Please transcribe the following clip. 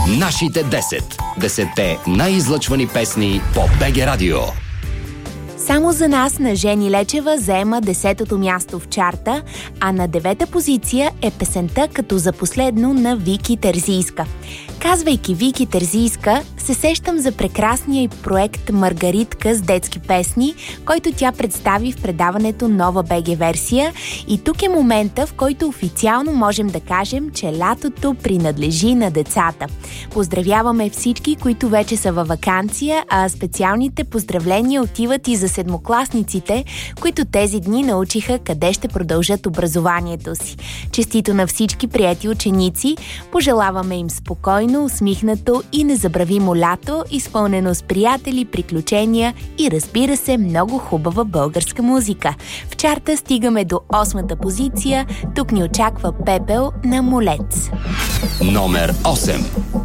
Нашите 10. 10 най-излъчвани песни по БГ Радио. Само за нас на Жени Лечева заема 10-то място в чарта, а на 9-та позиция е песента "Като за последно" на Вики Терзийска. Казвайки Вики Терзийска, се сещам за прекрасния проект Маргаритка с детски песни, който тя представи в предаването Нова БГ версия, и тук е момента, в който официално можем да кажем, че лятото принадлежи на децата. Поздравяваме всички, които вече са във ваканция, а специалните поздравления отиват и за седмокласниците, които тези дни научиха къде ще продължат образованието си. Честито на всички приети ученици, пожелаваме им спокойно, усмихнато и незабравимо лято, изпълнено с приятели, приключения и, разбира се, много хубава българска музика. В чарта стигаме до 8-та позиция. Тук ни очаква "Пепел" на Молец. Номер 8.